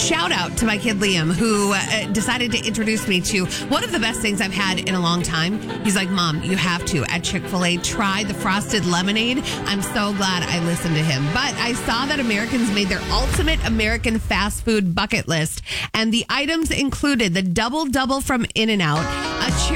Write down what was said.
shout out to my kid Liam, who decided to introduce me to one of the best things I've had in a long time. He's like, Mom, you have to, at Chick-fil-A, try the frosted lemonade. I'm so glad I listened to him. But I saw that Americans made their ultimate American fast food bucket list, and the items included the Double Double from In-N-Out, a